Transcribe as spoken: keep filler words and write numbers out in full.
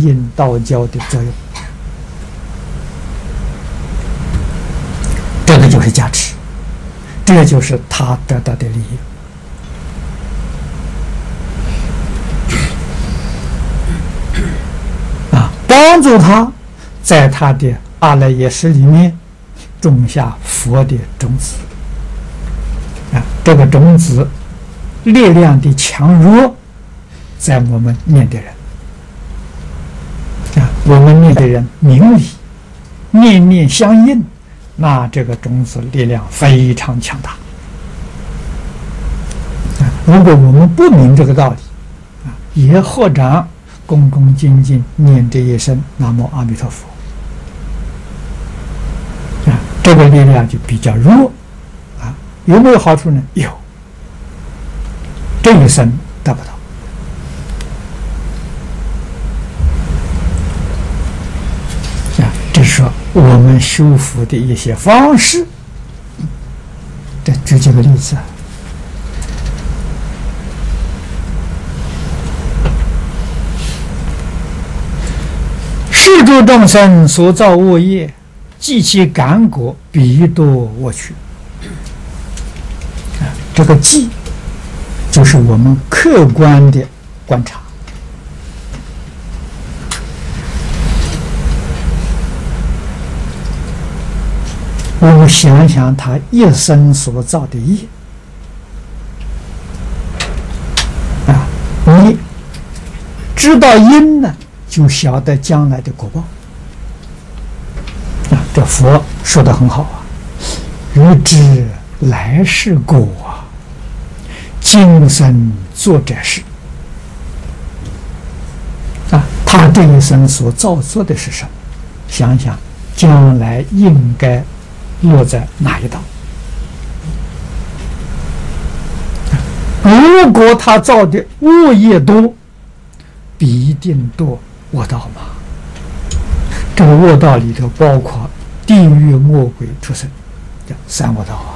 应道教的作用。这个就是加持，这就是他得到的利益。啊，帮助他在他的阿赖耶识里面种下佛的种子。啊，这个种子力量的强弱，在我们念的人啊，我们念的人明理，念念相应，那这个种子力量非常强大。啊，如果我们不明这个道理，啊，也合掌恭恭敬敬念这一声南无阿弥陀佛，啊，这个力量就比较弱。啊，有没有好处呢？有，这一生得不到。啊，这是说我们修福的一些方式。这举几个例子。世诸众生所造恶业，即其感果，必堕恶趣。啊，这个记就是我们客观的观察。我们想想他一生所造的业，啊，你知道因呢，就晓得将来的果报。啊，这佛说得很好啊，欲知来世果，今生做这事。啊，他这一生所造作的是什么？想想将来应该落在哪一道？如果他造的恶业多，必定堕恶道嘛。这个恶道里头包括地狱、恶鬼、畜生，叫三恶道啊。